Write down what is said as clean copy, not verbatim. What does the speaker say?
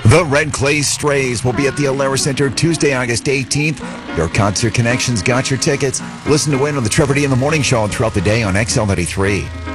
The Red Clay Strays will be at the Alara Center Tuesday, August 18th. Your Concert Connections got your tickets. Listen to win on the Trevor D in the Morning Show throughout the day on XL93.